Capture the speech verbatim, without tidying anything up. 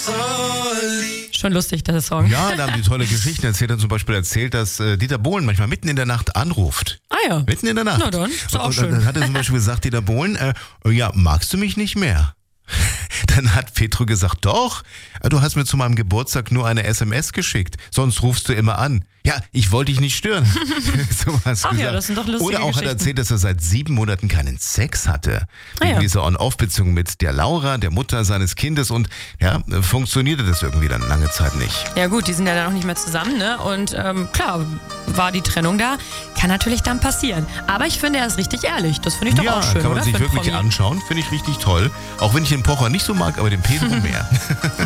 Schon lustig, der Song. Ja, da haben die tolle Geschichten erzählt. Er hat zum Beispiel erzählt, dass äh, Dieter Bohlen manchmal mitten in der Nacht anruft. Ah ja. Mitten in der Nacht. Na dann, ist auch und, schön. Und dann hat er zum Beispiel gesagt, Dieter Bohlen, äh, ja, magst du mich nicht mehr? Dann hat Petro gesagt, doch, du hast mir zu meinem Geburtstag nur eine S M S geschickt, sonst rufst du immer an. Ja, ich wollte dich nicht stören. So was Ach gesagt. ja, das sind doch lustige Oder auch hat er Geschichten. erzählt, dass er seit sieben Monaten keinen Sex hatte. Ah ja. In dieser On-Off-Beziehung mit der Laura, der Mutter seines Kindes, und ja, funktionierte das irgendwie dann lange Zeit nicht. Ja gut, die sind ja dann auch nicht mehr zusammen, ne? Und ähm, klar, war die Trennung da. Kann natürlich dann passieren. Aber ich finde, er ist richtig ehrlich. Das finde ich doch Ja, auch schön, kann man oder? sich Für einen wirklich Promi. anschauen, finde ich richtig toll. Auch wenn ich den Pocher nicht so mag, aber den Pedro mehr.